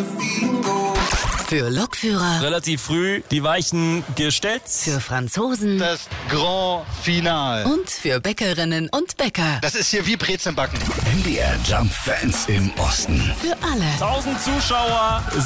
Für Lokführer, Relativ früh die Weichen gestellt. für Franzosen Das Grand Finale. und für Bäckerinnen und Bäcker. Das ist hier wie Brezelbacken. MDR Jump Fans im Osten. Für alle. 1000 Zuschauer.